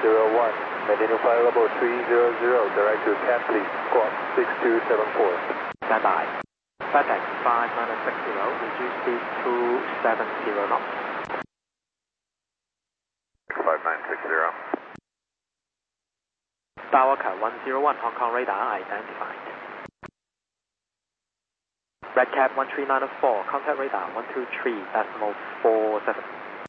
101, maintaining flight level 300, direct to Cat please, squawk 6274. Stand by. FedEx 5960, reduce speed to 70 knots. 5960. Skywalker 101, Hong Kong radar identified. Redcap 13904, contact radar 123.47.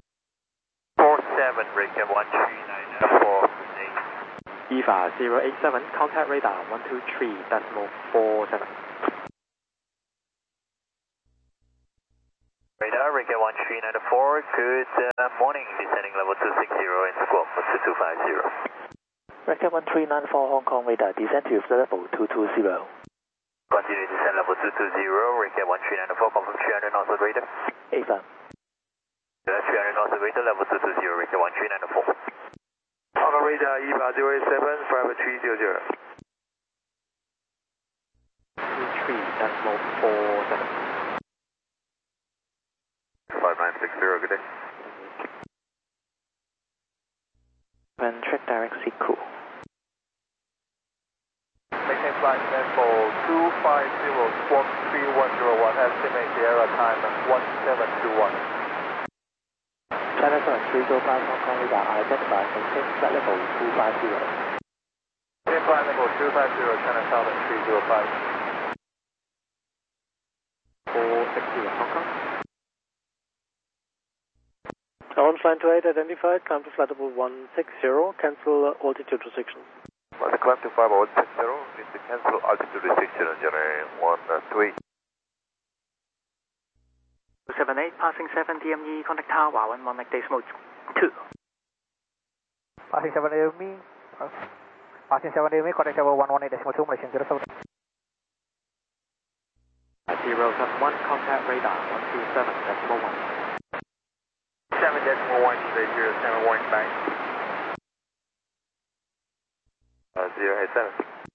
47, Redcap 13904. EVA 087, contact radar 123.47. Radar, Redcap 13904, good morning, descending level 260 and squawk 2250. Redcap 1394 Hong Kong radar, descend to flight level 220. Continue descend level 220, Redcap 1394, confirm 300 knots of radar. Affirm. 300 knots of radar, level 220, Redcap 1394. Hong Kong radar, EVA 087, private 300. 23.47. 5960, good day. And track direct sequel. Maintain flight level 250, squawk 3101, estimate Sierra time 1721. China Southern 305 Hong Kong radar, identified, maintain flight level 250. Maintain flight level 250, China Southern 305. 460 Hong Kong. On flight 28 identified, climb to flight level 160, cancel altitude restrictions. Climb to 5160, need to cancel altitude restriction, January 13. 278, passing 7 DME, contact tower, 11 MACD mode 2. Passing 7 DME, contact tower 118.2, Malaysian 07. 071, contact radar 127.1. 7.1, today 07 warning back. 087.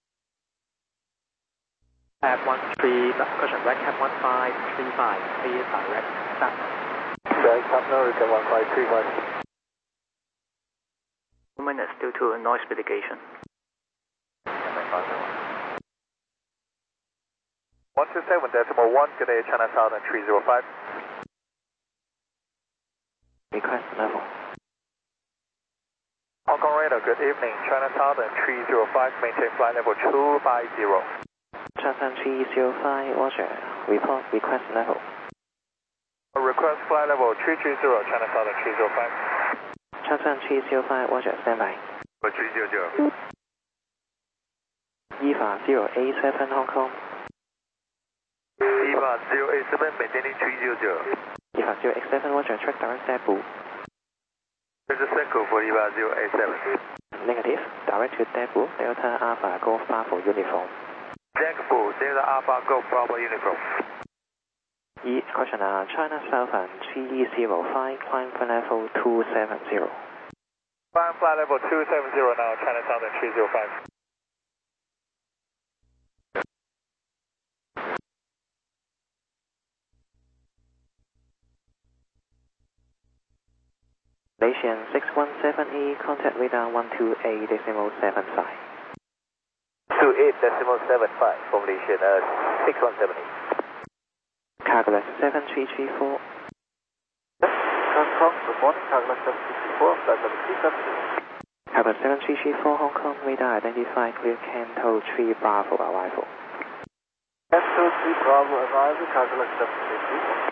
Cap 13, caution, Redcap 1535, clear direct stop. Direct stop now, Redcap 1535. 2 minutes due to noise mitigation. 127.1, good day, China Southern 305. Request level. Hong Kong radar, good evening, China Southern 305, maintain flight level 250. China 305, Roger. Report request level. Request flight level 330, China Southern 305. China 305, Roger, standby. 300. EVA 087 Hong Kong. EVA 087, maintaining 300. EVA 087, Roger, track direct Dabu. There's a circle for EVA 087. Negative, direct to Dabu, Delta Alpha Golf Bravo uniform. Jackful, Delta Alpha Golf Bravo uniform. Caution, China Southern 305, climb for level 270. Climb flight level 270 now, China Southern 305. Malaysian 617E, contact radar 128.75. 28.75 for Malaysian 617E. Carglass 7334. Hong Kong, good morning, Carglass 7334, flight level 370. Carglass 7334, Hong Kong radar identified, clear Canto 3 Bravo arrival. Canto 3 Bravo arrival, Carglass 7334.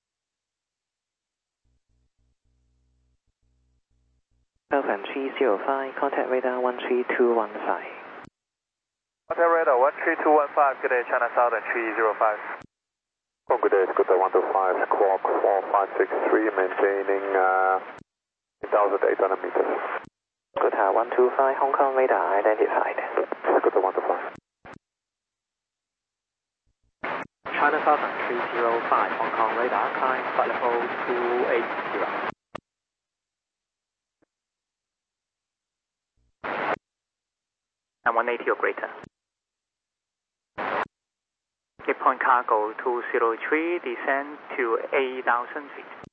Southern 305, contact radar 13215. Contact radar 13215, good day, China Southern 305. Oh, good day, Scooter 125, squawk 4563, maintaining 1,800 meters. Scooter 125, Hong Kong radar identified. Scooter 125. China Southern 305, Hong Kong radar, climb flight level 280. And 180 or greater. Cape Point cargo 203, descend to 8,000 feet.